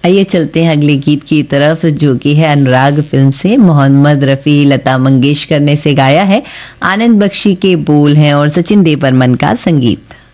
आइए चलते हैं अगले गीत की तरफ, जो कि है अनुराग फिल्म से। मोहम्मद रफ़ी, लता मंगेशकर ने इसे गाया है। आनंद बख्शी के बोल हैं और सचिन देव बर्मन का संगीत।